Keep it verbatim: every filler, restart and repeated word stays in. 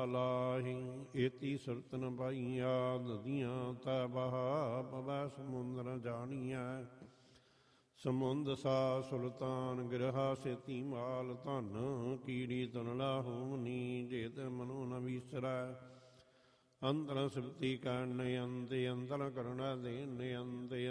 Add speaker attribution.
Speaker 1: ਤਾ ਲਾਹੀ। ਏਤੀ ਸੁਰਤ ਨ ਪਾਈਆ ਨਦੀਆਂ ਤੈ ਬਹਾ, ਪਵੈ ਸਮੁੰਦਰ ਜਾਣੀਐ। ਸਮੁੰਦ ਸਾ ਸੁਲਤਾਨ ਗਿਰਹਾ ਸੇਤੀ ਮਾਲ, ਧਨ ਕੀੜੀ ਤੁਨਲਾ ਹੋਮਨੀ, ਜੇਤ ਮਨੋ ਨ ਵੀਸਰੈ। ਅੰਤਰ ਸਿਫਤੀ ਕਰਨ ਅੰਤੇ, ਅੰਤਰ ਕਰਣਾ ਦੇਨ ਅੰਤੇ,